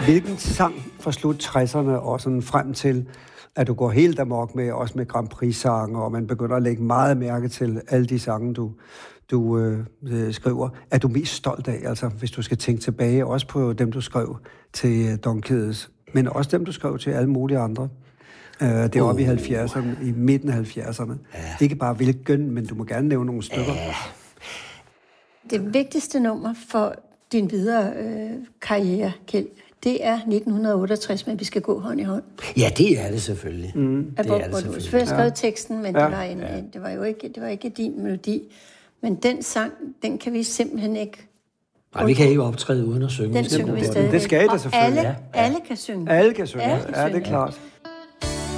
Hvilken sang fra slut 60'erne og sådan frem til, at du går helt amok med, også med Grand Prix-sange, og man begynder at lægge meget mærke til alle de sange, du skriver, er du mest stolt af? Altså, hvis du skal tænke tilbage, også på dem, du skrev til Donkedes, men også dem, du skrev til alle mulige andre. Det er oppe i 70'erne, i midten af 70'erne. Ja. Ikke bare hvilken, men du må gerne nævne nogle stykker. Det vigtigste nummer for din videre karriere, Kjeld, det er 1968, men vi skal gå hånd i hånd. Ja, det er det selvfølgelig. Det er det selvfølgelig. Du selvfølgelig skrevet teksten, men det var ikke din melodi. Men den sang, den kan vi simpelthen ikke... Nej, vi kan ikke optræde uden at synge. Den synger vi stadig. Det skal I da selvfølgelig. Alle kan synge. Alle kan synge, ja, det er klart.